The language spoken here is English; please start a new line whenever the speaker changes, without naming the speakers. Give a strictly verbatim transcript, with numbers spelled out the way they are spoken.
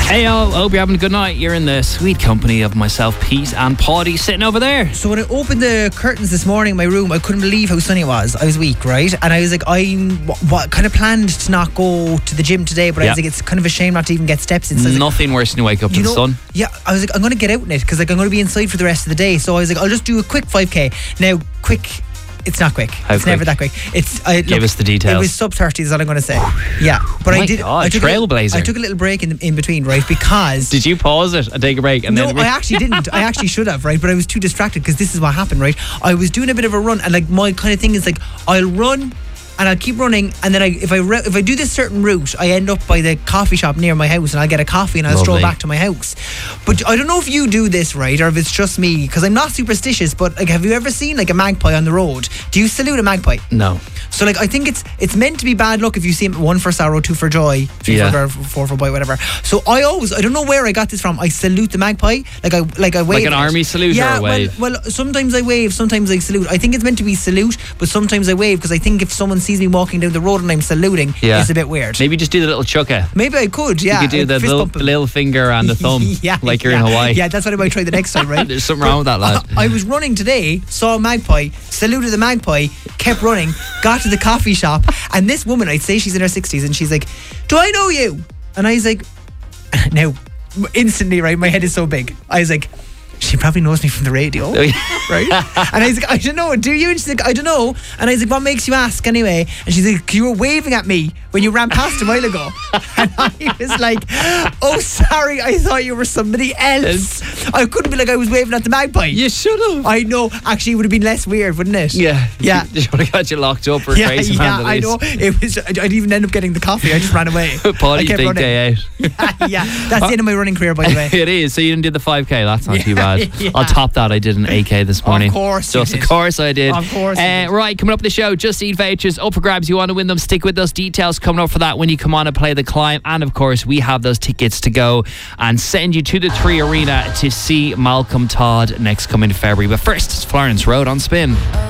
Hey y'all, hope you're having a good night. You're in the sweet company of myself, Pete, and Paddy sitting over there.
So when I opened the curtains this morning in my room, I couldn't believe how sunny it was. I was weak, right? And I was like, I what, what, kind of planned to not go to the gym today, but
Yeah.
I was like, it's kind of a shame not to even get steps in. So I was like,
Nothing worse than you wake up to
you
the
know,
sun.
Yeah, I was like, I'm going to get out in it because like I'm going to be inside for the rest of the day. So I was like, I'll just do a quick five K. Now, quick. It's not quick.
How
it's
quick?
never that quick. It's I,
Give
look,
us the details.
It was sub thirty is all I'm going to say. Yeah, but
Oh my
I did.
God,
I took a little-
trailblazer.
I took a little break in in between, right? Because
Did you pause it and take a break and
no,
then?
I actually didn't. I actually should have, right? But I was too distracted because this is what happened, right? I was doing a bit of a run, and like my kind of thing is like I'll run. And I'll keep running, and then I, if I re- if I do this certain route, I end up by the coffee shop near my house, and I'll get a coffee, and I'll stroll
Lovely.
back to my house. But I don't know if you do this, right, or if it's just me, because I'm not superstitious. But like, have you ever seen like a magpie on the road? Do you salute a magpie?
No.
So like, I think it's it's meant to be bad luck if you see him. One for sorrow, two for joy, three
Yeah.
for four for boy, whatever. So I always, I don't know where I got this from. I salute the magpie, like I like I wave.
an
it.
army salute or
yeah,
a wave?
Well, well, sometimes I wave, sometimes I salute. I think it's meant to be salute, but sometimes I wave because I think if someone sees me walking down the road and I'm saluting,
Yeah.
it's a bit weird.
Maybe just do the little chucka.
Maybe I could, yeah.
You could do
like
the
fist
little,
bump 'em.
little finger and the thumb,
yeah,
like you're
yeah.
in Hawaii.
Yeah, that's what I might try the next time, right?
There's something wrong with that, lad.
I, I was running today, saw a magpie, saluted the magpie, kept running, got to the coffee shop, and this woman, I'd say she's in her sixties, and she's like, "Do I know you?" And I was like, now, instantly, right, my head is so big. I was like, she probably knows me from the radio, right? And I was like, I don't know, do you? And she's like, I don't know. And I was like, what makes you ask anyway? And she's like, you were waving at me when you ran past a while ago. And I was like, oh, sorry, I thought you were somebody else. I couldn't be like I was waving at the magpie.
You should have.
I know. Actually, it would have been less weird, wouldn't it?
Yeah.
Yeah.
Just would have got you locked up or
Yeah,
crazy
yeah,
man.
I know. It was. I didn't even end up getting the coffee. I just ran away. I
Paddy's
kept
big
running.
day out.
Yeah, that's the end of my running career, by the way.
It is. So you didn't do the five K. That's not too
Yeah,
bad.
yeah.
On top of that, I did an eight K this morning.
Of course you
Just
did.
of course I did.
Of course you
Uh,
did.
right, coming up the show, Just Eat vouchers up for grabs. You want to win them? Stick with us. Details coming up for that when you come on and play the climb. And of course, we have those tickets to go and send you to the Three Arena to see Malcolm Todd next coming February. But first, it's Florence Road on Spin.